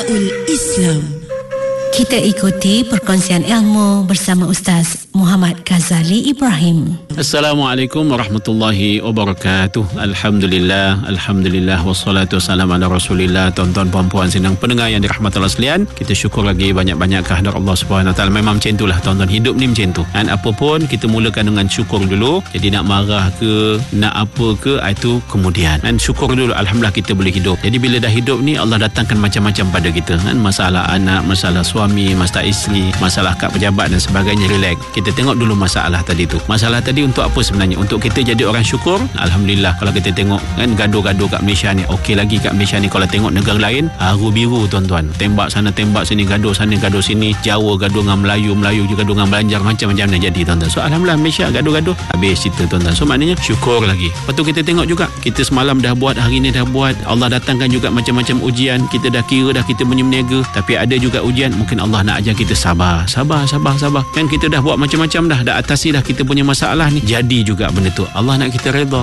Nidaul Islam. Kita ikuti perkongsian ilmu bersama Ustaz Muhammad Ghazali Ibrahim. Assalamualaikum warahmatullahi wabarakatuh. Alhamdulillah, alhamdulillah, wassalatu wassalamu ala rasulillah. Tuan-tuan puan-puan sidang pendengar yang dirahmati Allah sekalian, kita syukur lagi banyak-banyak kehadirat Allah Subhanahu Wa Taala. Memang macam itulah tuan-tuan, hidup ni macam tu. Dan apa pun kita mulakan dengan syukur dulu. Jadi nak marah ke, nak apa ke, itu kemudian. Dan syukur dulu, alhamdulillah kita boleh hidup. Jadi bila dah hidup ni, Allah datangkan macam-macam pada kita. Kan masalah anak, masalah suami, masalah isteri, masalah kad pejabat dan sebagainya, relax. Kita tengok dulu masalah tadi tu. Masalah tadi untuk apa sebenarnya? Untuk kita jadi orang syukur. Alhamdulillah, kalau kita tengok kan gaduh-gaduh kat Malaysia ni, okey lagi kat Malaysia ni. Kalau tengok negara lain, haru biru tuan-tuan. Tembak sana, tembak sini, gaduh sana, gaduh sini. Jawa gaduh dengan Melayu, Melayu juga gaduh dengan Belanjar, macam-macam nak jadi tuan-tuan. So alhamdulillah Malaysia gaduh-gaduh, habis cerita tuan-tuan. So maknanya syukur lagi. Lepas tu kita tengok juga, kita semalam dah buat, hari ni dah buat. Allah datangkan juga macam-macam ujian. Kita dah kira dah, kita berniaga. Tapi ada juga ujian, mungkin Allah nak ajar kita sabar. Kan kita dah buat macam-macam dah atasi dah kita punya masalah ni. Jadi juga benda tu, Allah nak kita redha.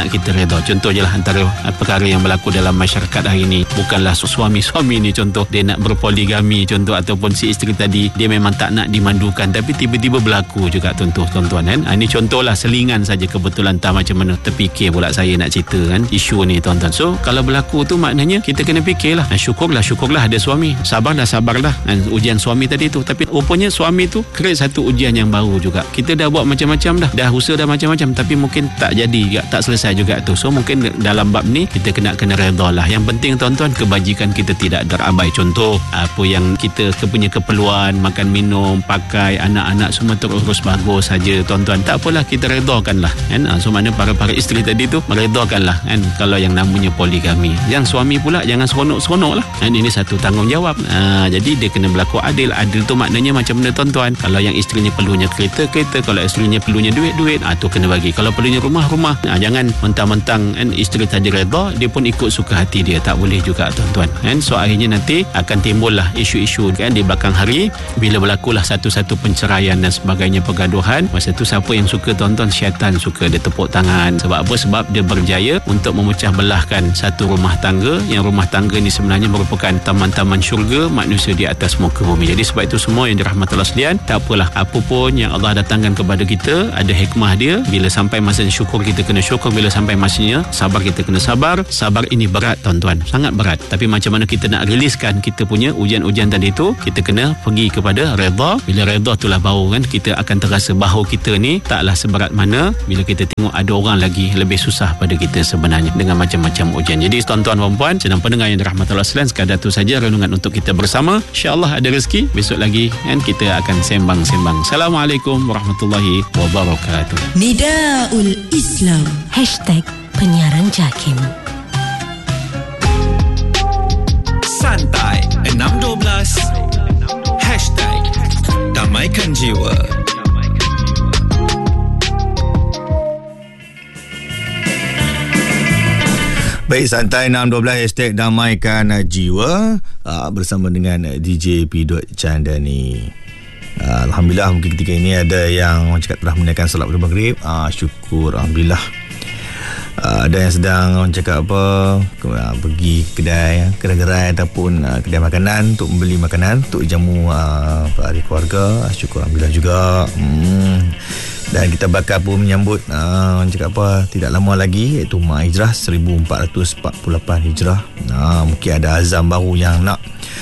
Contoh je lah antara perkara yang berlaku dalam masyarakat hari ni. Bukanlah suami-suami ni contoh dia nak berpoligami contoh, ataupun si isteri tadi dia memang tak nak dimandukan, tapi tiba-tiba berlaku juga tuan-tuan kan. Ini contohlah, selingan saja, kebetulan tak macam mana terfikir pula saya nak cerita kan isu ni tuan-tuan. So kalau berlaku tu maknanya kita kena fikirlah, syukurlah ada suami, sabarlah ujian suami tadi tu. Tapi rupanya suami tu create satu ujian yang baru juga. Kita dah buat macam-macam dah usaha dah macam-macam, tapi mungkin tak jadi juga, tak selesai juga tu. So mungkin dalam bab ni kita kena redha lah. Yang penting tuan-tuan, kebajikan kita tidak terabai. Contoh apa yang kita punya keperluan, makan minum, pakai, anak-anak semua terurus bagus saja tuan-tuan. Tak apalah, kita redakanlah kan. So mana para isteri tadi tu meredakanlah kan. Kalau yang namanya poligami, yang suami pula jangan seronok-seronok lah kan. Ini satu tanggungjawab. Jadi dia kena berlaku adil. Adil tu maknanya macam mana tuan-tuan? Kalau yang isterinya perlunya kereta, kalau isterinya perlunya duit, tu kena bagi. Kalau perlunya rumah. Jangan mentang-mentang kan isteri tadi redha, dia pun ikut suka hati dia. Tak boleh juga tuan-tuan kan. So akhirnya nanti akan timbullah isu-isu kan di belakang hari. Bila berlakulah satu-satu penceraian dan sebagainya, pergaduhan, masa tu siapa yang suka tuan-tuan? Syaitan suka, dia tepuk tangan. Sebab apa? Sebab dia berjaya untuk memecah belahkan satu rumah tangga, yang rumah tangga ni sebenarnya merupakan taman-taman syurga manusia di atas muka bumi. Jadi sebab itu semua yang dirahmati Allah sekalian, tak apalah, apa pun yang Allah datangkan kepada kita, ada hikmah dia. Bila sampai masanya syukur, kita kena syukur. Bila sampai masanya sabar, kita kena sabar. Sabar ini berat tuan-tuan, sangat berat. Tapi macam mana kita nak riliskan kita punya ujian-ujian tadi tu? Kita kena pergi kepada redha. Bila redha itulah baru kan kita akan terasa bahawa kita ni taklah seberat mana bila kita tengok ada orang lagi lebih susah pada kita sebenarnya dengan macam-macam ujian. Jadi tuan-tuan dan puan sedang pendengar yang dirahmati Allah sekalian, sekadar tu saja renungan untuk kita bersama. InsyaAllah ada rezeki besok lagi kan kita akan sembang-sembang. Assalamualaikum warahmatullahi wabarakatuh. Nidaul Islam #penyiaran JAKIM. Santai 612 #Damaikan Jiwa. Baik, Santai 612 #Damaikan Jiwa bersama dengan DJ P. Chandani. Alhamdulillah, mungkin ketika ini ada yang orang cakap telah menunaikan solat maghrib. Syukur, alhamdulillah. Ada yang sedang orang cakap pergi kedai ataupun kedai makanan untuk membeli makanan untuk jamu hari keluarga. Syukur, alhamdulillah juga. Dan kita bakal pun menyambut orang cakap tidak lama lagi, iaitu Mak Hijrah 1448 Hijrah. Mungkin ada azam baru yang nak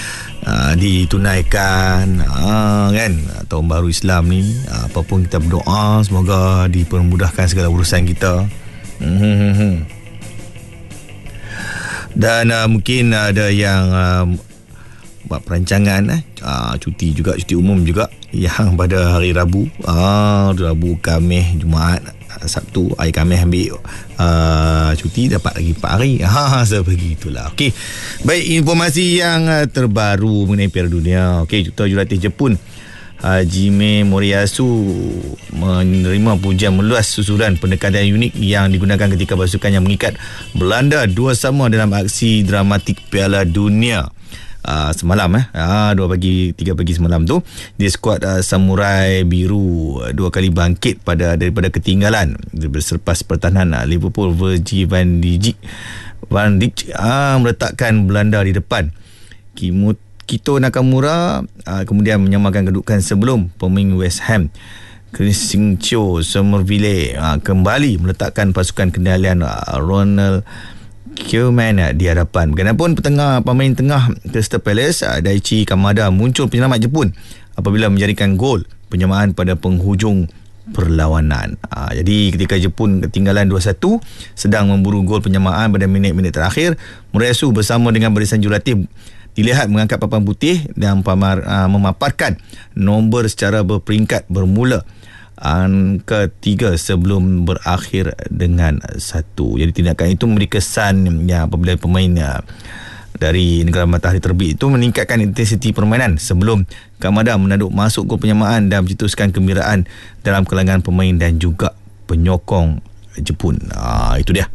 ditunaikan kan, tahun baru Islam ni. Apapun kita berdoa semoga dipermudahkan segala urusan kita. Dan mungkin ada yang buat perancangan cuti umum juga yang pada hari Rabu, Khamis, Jumaat, Sabtu, hari Khamis ambil cuti, dapat lagi 4 hari. Sebegitulah. Okey. Baik, informasi yang terbaru mengenai Piala Dunia. Okey, jurulatih Jepun Hajime Moriyasu menerima pujian meluas susulan pendekatan unik yang digunakan ketika pasukan yang mengikat Belanda 2-2 dalam aksi dramatik Piala Dunia semalam 3 pagi semalam tu. Di skuad Samurai Biru 2 kali bangkit daripada ketinggalan selepas pertahanan Liverpool. Virgil van Dijk meletakkan Belanda di depan. Kito Nakamura kemudian menyamakan kedudukan sebelum pemain West Ham Crescencio Somerville kembali meletakkan pasukan kendalian Ronald Koeman di hadapan. Bagaimanapun pemain tengah Crystal Palace Daichi Kamada muncul penyelamat Jepun apabila menjadikan gol penyamaan pada penghujung perlawanan. Jadi ketika Jepun ketinggalan 2-1 sedang memburu gol penyamaan pada minit-minit terakhir, Murayasu bersama dengan barisan jurulatih dilihat mengangkat papan putih dan memaparkan nombor secara berperingkat bermula angka 3 sebelum berakhir dengan 1. Jadi tindakan itu memberi kesan apabila pemain dari negara matahari terbit itu meningkatkan intensiti permainan sebelum Kamada menaduk masuk gol penyamaan dan mencetuskan kegembiraan dalam kalangan pemain dan juga penyokong Jepun. Itu dia.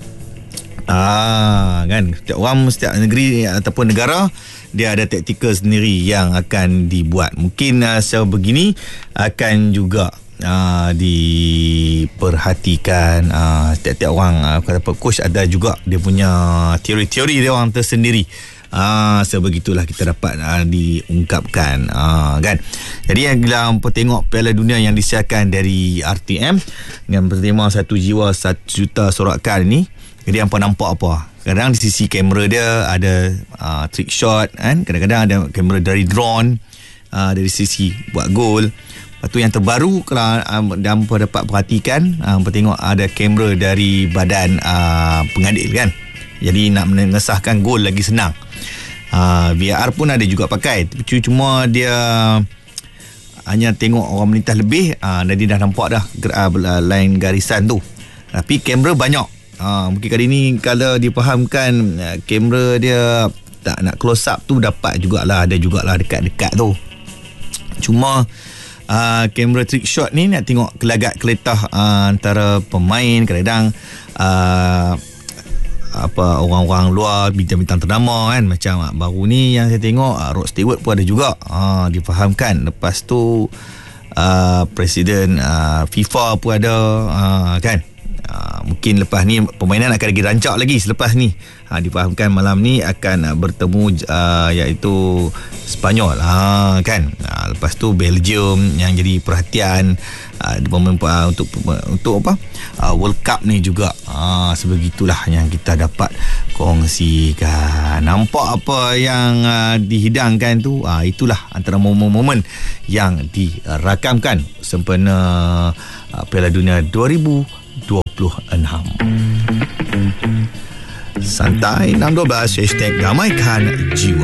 Kan setiap negeri ataupun negara dia ada taktikal sendiri yang akan dibuat. Mungkin secara begini akan juga diperhatikan. Setiap orang kata coach ada juga dia punya teori-teori dia orang tersendiri. Sebegitulah kita dapat diungkapkan kan. Jadi yang bila tengok Piala Dunia yang disiarkan dari RTM dengan bertema 1 jiwa 1 juta sorakan ni, jadi hampa nampak apa? Kadang di sisi kamera dia ada trick shot kan, kadang-kadang ada kamera dari drone dari sisi buat gol. Lepas tu yang terbaru kalau hampa dapat perhatikan, hampa tengok ada kamera dari badan pengadil kan. Jadi nak mengesahkan gol lagi senang. VAR pun ada juga pakai, cuma dia hanya tengok orang melintas lebih, jadi dah nampak dah line garisan tu. Tapi kamera banyak. Mungkin kali ni kalau dipahamkan kamera dia tak nak close up tu dapat jugalah, ada jugalah dekat-dekat tu. Cuma kamera trick shot ni nak tengok kelagat keletah antara pemain, kadang-kadang orang-orang luar, bintang-bintang ternama kan, macam baru ni yang saya tengok Rod Stewart pun ada juga difahamkan. Lepas tu Presiden FIFA pun ada kan. Mungkin lepas ni permainan akan lagi rancak lagi selepas ni. Difahamkan malam ni akan bertemu iaitu Sepanyol kan. Lepas tu Belgium yang jadi perhatian untuk apa World Cup ni juga. Sebegitulah yang kita dapat kongsikan. Nampak apa yang dihidangkan tu, itulah antara momen-momen yang dirakamkan sempena Piala Dunia 2026. Santai 612 #Damaikan Jiwa.